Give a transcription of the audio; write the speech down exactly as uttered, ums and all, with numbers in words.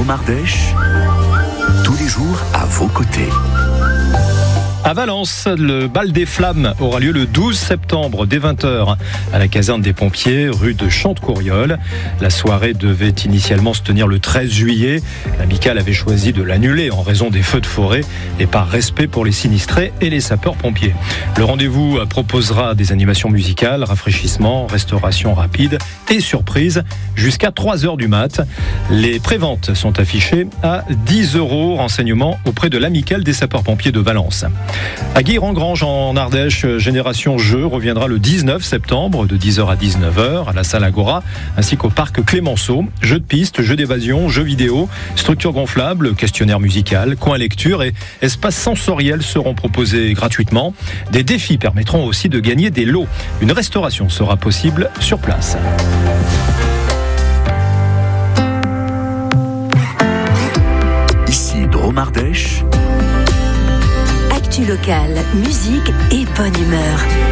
Drôme-Ardèche, tous les jours à vos côtés. À Valence, le bal des flammes aura lieu le douze septembre dès vingt heures à la caserne des pompiers, rue de Chantecouriol. La soirée devait initialement se tenir le treize juillet. L'amicale avait choisi de l'annuler en raison des feux de forêt et par respect pour les sinistrés et les sapeurs-pompiers. Le rendez-vous proposera des animations musicales, rafraîchissements, restauration rapide et surprise jusqu'à trois heures du mat. Les préventes sont affichées à dix euros. Renseignements auprès de l'amicale des sapeurs-pompiers de Valence. À Guire-en-Grange en Ardèche, Génération Jeux reviendra le dix-neuf septembre de dix heures à dix-neuf heures à la salle Agora ainsi qu'au parc Clémenceau. Jeux de piste, jeux d'évasion, jeux vidéo, structures gonflables, questionnaire musical, coin lecture et espace sensoriel seront proposés gratuitement. Des défis permettront aussi de gagner des lots. Une restauration sera possible sur place. Ici Drôme-Ardèche. Actu locale, musique et bonne humeur.